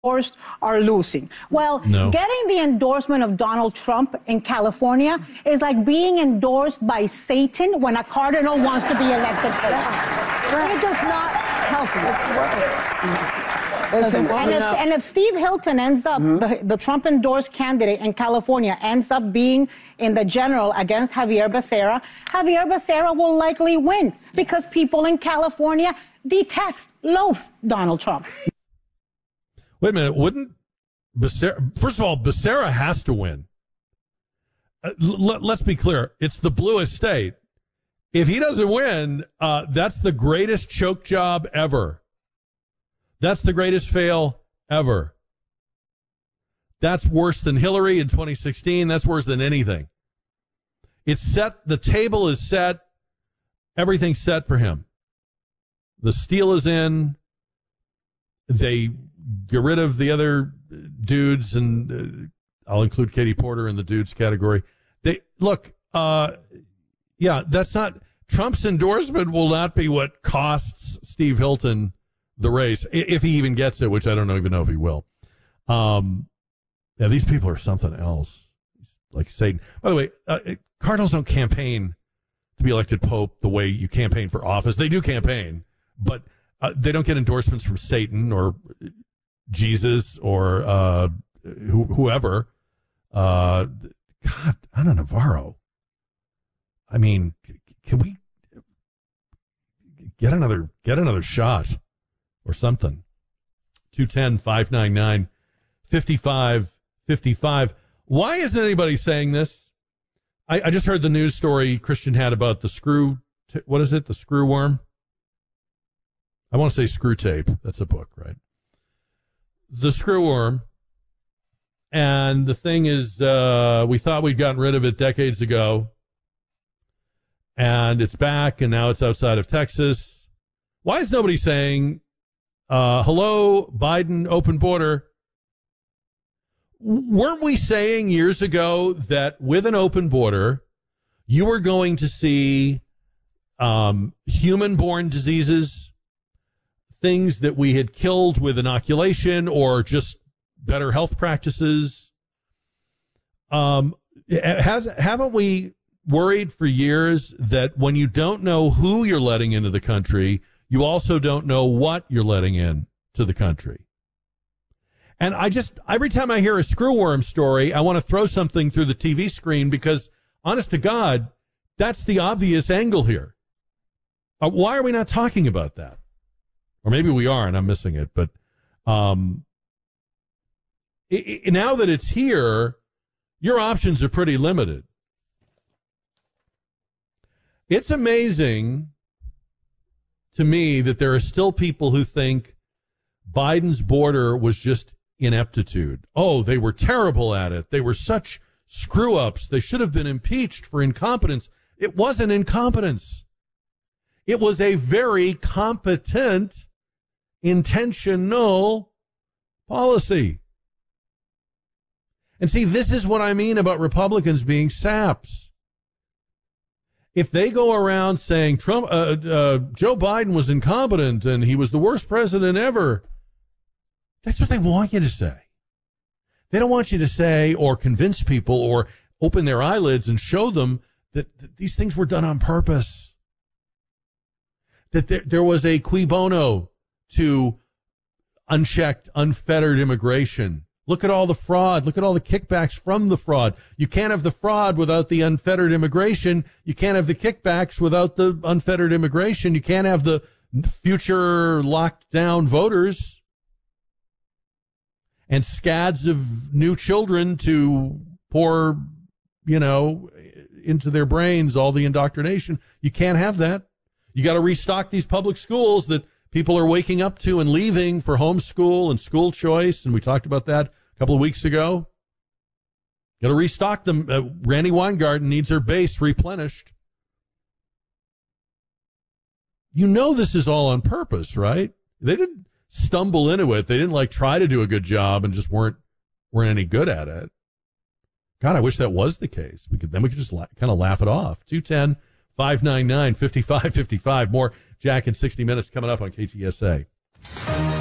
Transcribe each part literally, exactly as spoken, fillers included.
endorsed are losing. Well, no. Getting the endorsement of Donald Trump in California is like being endorsed by Satan when a cardinal wants to be elected president. It does not help you. Listen, and, if, and if Steve Hilton ends up, mm-hmm. the, the Trump-endorsed candidate in California ends up being in the general against Javier Becerra, Javier Becerra will likely win because people in California detest, loathe Donald Trump. Wait a minute, wouldn't Becerra, first of all, Becerra has to win. Uh, l- let's be clear, it's the bluest state. If he doesn't win, uh, that's the greatest choke job ever. That's the greatest fail ever. That's worse than Hillary in twenty sixteen. That's worse than anything. It's set, the table is set, everything's set for him. The steel is in, they get rid of the other dudes, and uh, I'll include Katie Porter in the dudes category. They look, uh, yeah, that's not, Trump's endorsement will not be what costs Steve Hilton the race, if he even gets it, which I don't know, even know if he will. Um, yeah, these people are something else, like Satan. By the way, uh, Cardinals don't campaign to be elected Pope the way you campaign for office. They do campaign, but uh, they don't get endorsements from Satan or Jesus or uh, wh- whoever. Uh, God, Ana Navarro. I mean, can we get another get another shot or something? two one zero, five nine nine, five five five five. Why isn't anybody saying this? I, I just heard the news story Christian had about the screw. T- what is it? The screw worm? I want to say Screw Tape. That's a book, right? The screw worm. And the thing is, uh, we thought we'd gotten rid of it decades ago. And it's back, and now it's outside of Texas. Why is nobody saying, uh, hello, Biden, open border? Weren't we saying years ago that with an open border, you were going to see um, human-borne diseases, things that we had killed with inoculation or just better health practices? Um, has, haven't we worried for years that when you don't know who you're letting into the country, you also don't know what you're letting in to the country? And I just, every time I hear a screwworm story, I want to throw something through the T V screen because, honest to God, that's the obvious angle here. Uh, why are we not talking about that? Or maybe we are and I'm missing it. But um, it, it, now that it's here, your options are pretty limited. It's amazing to me that there are still people who think Biden's border was just ineptitude. Oh, they were terrible at it. They were such screw-ups. They should have been impeached for incompetence. It wasn't incompetence. It was a very competent, intentional policy. And see, this is what I mean about Republicans being saps. If they go around saying Trump, uh, uh, Joe Biden was incompetent and he was the worst president ever, that's what they want you to say. They don't want you to say or convince people or open their eyelids and show them that, that these things were done on purpose. That there, there was a cui bono to unchecked, unfettered immigration. Look at all the fraud. Look at all the kickbacks from the fraud. You can't have the fraud without the unfettered immigration. You can't have the kickbacks without the unfettered immigration. You can't have the future locked down voters and scads of new children to pour, you know, into their brains all the indoctrination. You can't have that. You got to restock these public schools that people are waking up to and leaving for homeschool and school choice. And we talked about that a couple of weeks ago. Got to restock them. Uh, Randy Weingarten needs her base replenished. You know this is all on purpose, right? They didn't stumble into it. They didn't like try to do a good job and just weren't weren't any good at it. God, I wish that was the case. We could then we could just la- kind of laugh it off. two one zero, five nine nine, five five five five. More Jack in sixty minutes coming up on K T S A.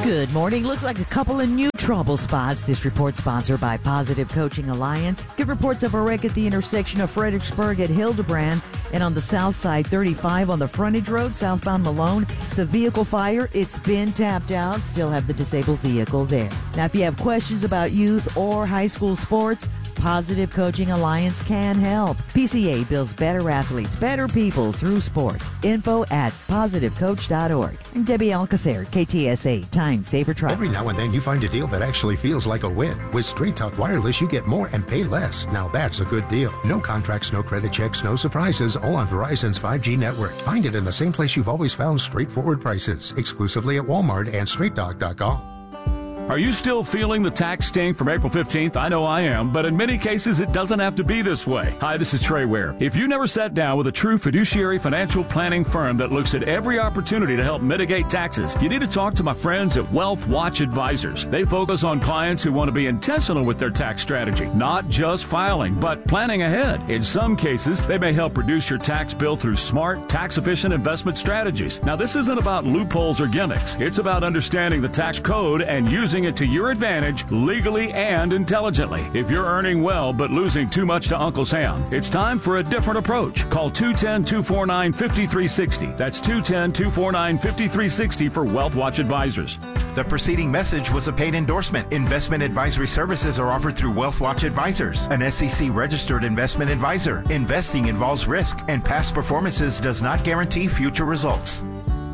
Good morning. Looks like a couple of new trouble spots. This report sponsored by Positive Coaching Alliance. Good reports of a wreck at the intersection of Fredericksburg at Hildebrand and on the south side thirty-five on the frontage road southbound Malone. It's a vehicle fire. It's been tapped out. Still have the disabled vehicle there. Now, if you have questions about youth or high school sports, Positive Coaching Alliance can help. P C A builds better athletes, better people through sports. Info at positive coach dot org. And Debbie Alcacer, K T S A, Time Saver Truck. Every now and then you find a deal that actually feels like a win. With Straight Talk Wireless, you get more and pay less. Now that's a good deal. No contracts, no credit checks, no surprises, all on Verizon's five G network. Find it in the same place you've always found straightforward prices, exclusively at Walmart and straight talk dot com. Are you still feeling the tax sting from April fifteenth? I know I am, but in many cases, it doesn't have to be this way. Hi, this is Trey Ware. If you never sat down with a true fiduciary financial planning firm that looks at every opportunity to help mitigate taxes, you need to talk to my friends at Wealth Watch Advisors. They focus on clients who want to be intentional with their tax strategy, not just filing, but planning ahead. In some cases, they may help reduce your tax bill through smart, tax-efficient investment strategies. Now, this isn't about loopholes or gimmicks. It's about understanding the tax code and using it to your advantage legally and intelligently. If you're earning well but losing too much to Uncle Sam, it's time for a different approach. Call two one zero, two four nine, five three six zero. That's two one zero, two four nine, five three six zero for Wealth Watch Advisors. The preceding message was a paid endorsement. Investment advisory services are offered through Wealth Watch Advisors, an S E C-registered investment advisor. Investing involves risk, and past performances does not guarantee future results.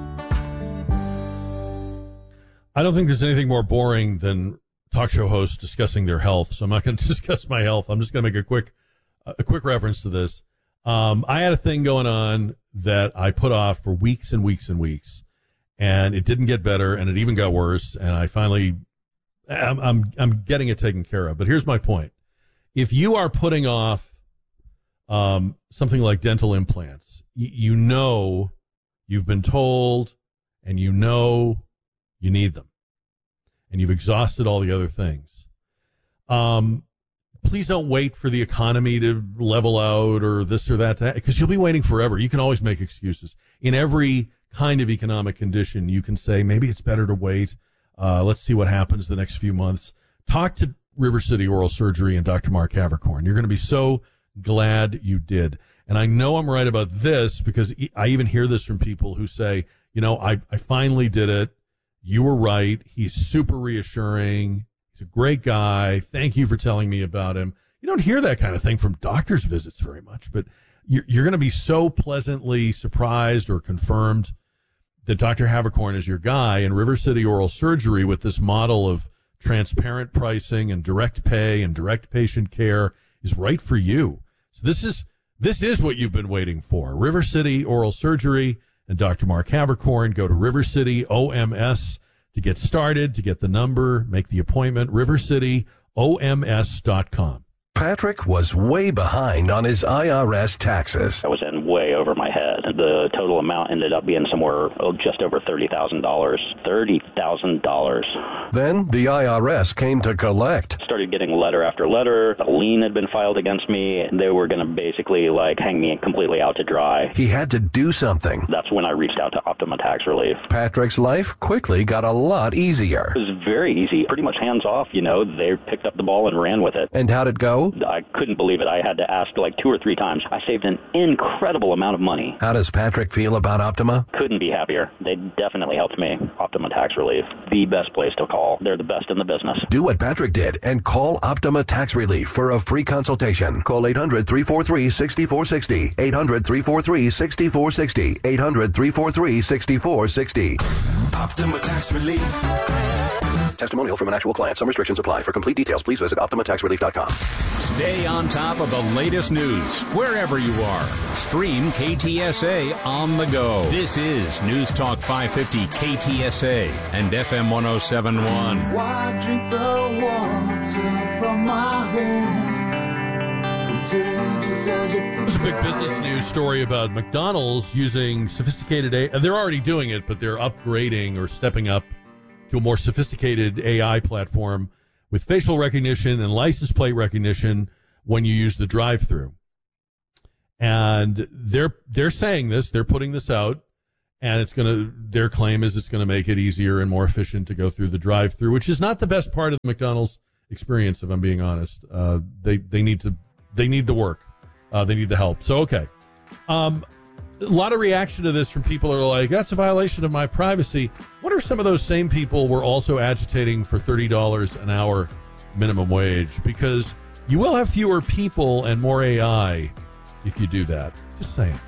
I don't think there's anything more boring than talk show hosts discussing their health, so I'm not going to discuss my health. I'm just going to make a quick a quick reference to this. Um, I had a thing going on that I put off for weeks and weeks and weeks, and it didn't get better, and it even got worse, and I finally, I'm, I'm, I'm getting it taken care of. But here's my point. If you are putting off um, something like dental implants, y- you know you've been told, and you know you need them, and you've exhausted all the other things. Um, please don't wait for the economy to level out or this or that, because you'll be waiting forever. You can always make excuses. In every kind of economic condition, you can say, maybe it's better to wait. Uh, let's see what happens the next few months. Talk to River City Oral Surgery and Doctor Mark Havercorn. You're going to be so glad you did. And I know I'm right about this because I even hear this from people who say, you know, I, I finally did it. You were right. He's super reassuring. He's a great guy. Thank you for telling me about him. You don't hear that kind of thing from doctor's visits very much, but you're, you're going to be so pleasantly surprised or confirmed that Doctor Havercorn is your guy, and River City Oral Surgery with this model of transparent pricing and direct pay and direct patient care is right for you. So this is, this is what you've been waiting for. River City Oral Surgery and Doctor Mark Havercorn. Go to River City O M S to get started, to get the number, make the appointment, river city O M S dot com. Patrick was way behind on his I R S taxes. I was in way over my head. The total amount ended up being somewhere oh, just over thirty thousand dollars. thirty thousand dollars. Then the I R S came to collect. Started getting letter after letter. A lien had been filed against me. They were going to basically like hang me completely out to dry. He had to do something. That's when I reached out to Optima Tax Relief. Patrick's life quickly got a lot easier. It was very easy. Pretty much hands off, you know. They picked up the ball and ran with it. And how'd it go? I couldn't believe it. I had to ask like two or three times. I saved an incredible amount of money. How does Patrick feel about Optima? Couldn't be happier. They definitely helped me. Optima Tax Relief, the best place to call. They're the best in the business. Do what Patrick did and call Optima Tax Relief for a free consultation. Call eight hundred, three four three, six four six zero. eight hundred, three four three, six four six zero. eight hundred, three four three, six four six zero. Optima Tax Relief. Testimonial from an actual client. Some restrictions apply. For complete details, please visit optima tax relief dot com. Stay on top of the latest news wherever you are. Stream K T S A on the go. This is News Talk five fifty K T S A and F M one oh seven point one. Why drink the water from my hand? Contagious as it There's a big business news story about McDonald's using sophisticated A I. They're already doing it, but they're upgrading or stepping up to a more sophisticated A I platform with facial recognition and license plate recognition when you use the drive-through. And they're they're saying this, they're putting this out, and it's going to. Their claim is it's going to make it easier and more efficient to go through the drive-through, which is not the best part of the McDonald's experience. If I'm being honest, uh, they they need to they need the work, uh, they need the help. So okay, um, a lot of reaction to this from people who are like, that's a violation of my privacy. What if some of those same people were also agitating for thirty dollars an hour minimum wage? Because you will have fewer people and more A I if you do that. Just saying.